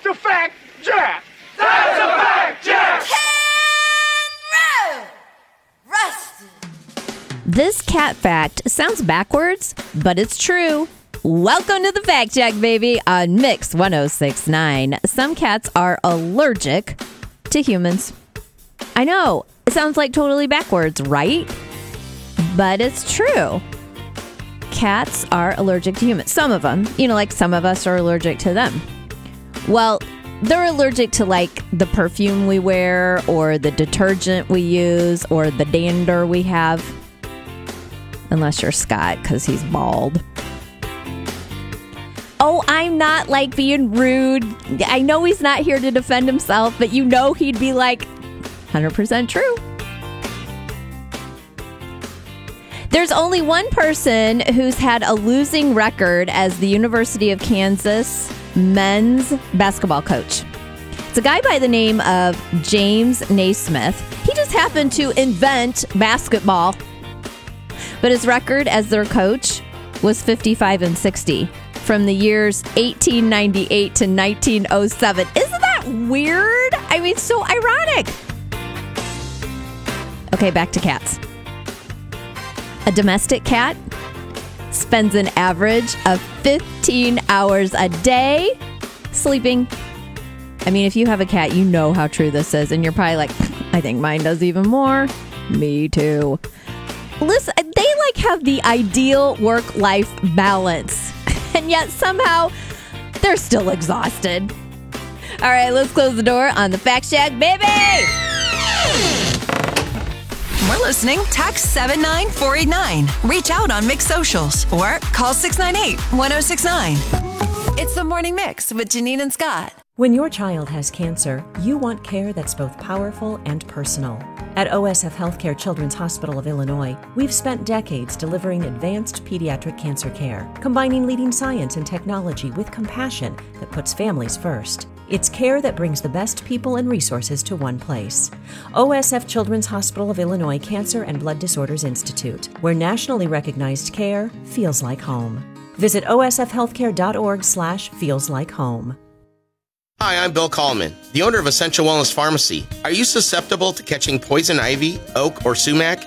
a fact, Jack! That's a fact, Jack! This cat fact sounds backwards, but it's true. Welcome to the Fact Check, baby, on Mix 106.9. Some cats are allergic to humans. I know, it sounds like totally backwards, right? But it's true. Cats are allergic to humans. Some of them, like some of us are allergic to them. Well, they're allergic to like the perfume we wear or the detergent we use or the dander we have. Unless you're Scott, because he's bald. Oh, I'm not like being rude. I know he's not here to defend himself, but he'd be like 100% true. There's only one person who's had a losing record as the University of Kansas men's basketball coach. It's a guy by the name of James Naismith. He just happened to invent basketball. But his record as their coach was 55-60 from the years 1898 to 1907. Isn't that weird? I mean, so ironic. Okay, back to cats. A domestic cat spends an average of 15 hours a day sleeping. I mean, if you have a cat, you know how true this is. And you're probably like, I think mine does even more. Me too. Listen, they have the ideal work-life balance. And yet somehow they're still exhausted. All right, let's close the door on the Fact Shack, baby! We're listening. Text 79489. Reach out on Mix Socials or call 698-1069. It's the Morning Mix with Janine and Scott. When your child has cancer, you want care that's both powerful and personal. At OSF Healthcare Children's Hospital of Illinois, we've spent decades delivering advanced pediatric cancer care, combining leading science and technology with compassion that puts families first. It's care that brings the best people and resources to one place. OSF Children's Hospital of Illinois Cancer and Blood Disorders Institute, where nationally recognized care feels like home. Visit osfhealthcare.org/feelslikeHome. Hi, I'm Bill Kallman, the owner of Essential Wellness Pharmacy. Are you susceptible to catching poison ivy, oak, or sumac?